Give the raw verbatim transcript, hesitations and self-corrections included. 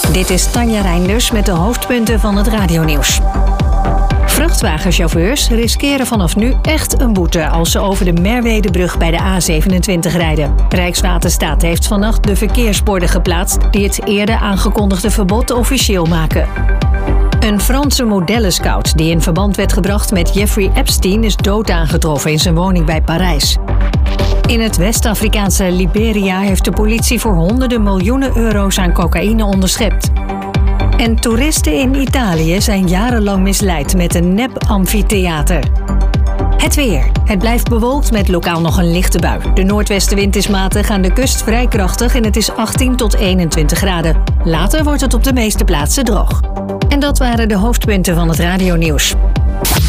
Dit is Tanja Reinders met de hoofdpunten van het radionieuws. Vrachtwagenchauffeurs riskeren vanaf nu echt een boete als ze over de Merwedebrug bij de A zevenentwintig rijden. Rijkswaterstaat heeft vannacht de verkeersborden geplaatst die het eerder aangekondigde verbod officieel maken. Een Franse modellenscout die in verband werd gebracht met Jeffrey Epstein is dood aangetroffen in zijn woning bij Parijs. In het West-Afrikaanse Liberia heeft de politie voor honderden miljoenen euro's aan cocaïne onderschept. En toeristen in Italië zijn jarenlang misleid met een nep-amfitheater. Het weer. Het blijft bewolkt met lokaal nog een lichte bui. De noordwestenwind is matig, aan de kust vrij krachtig en het is achttien tot eenentwintig graden. Later wordt het op de meeste plaatsen droog. En dat waren de hoofdpunten van het radionieuws.